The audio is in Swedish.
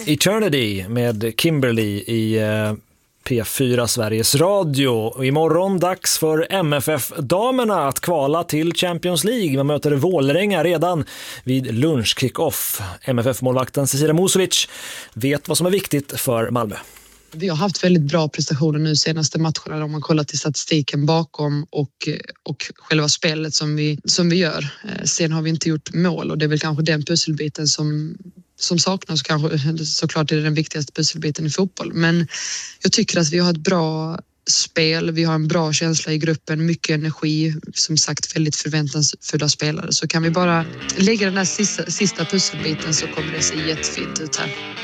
Eternity med Kimberly i P4 Sveriges Radio. Och imorgon dags för MFF-damerna att kvala till Champions League. Man möter Vålerenga redan vid lunch-kick-off. MFF-målvakten Cecilia Musovic vet vad som är viktigt för Malmö. Vi har haft väldigt bra prestationer nu senaste matcherna om man kollar till statistiken bakom och själva spelet som vi gör. Sen har vi inte gjort mål och det är väl kanske den pusselbiten som saknas. Kanske såklart är det den viktigaste pusselbiten i fotboll. Men jag tycker att vi har ett bra spel, vi har en bra känsla i gruppen, mycket energi, som sagt väldigt förväntansfulla spelare. Så kan vi bara lägga den här sista pusselbiten så kommer det se jättefint ut här.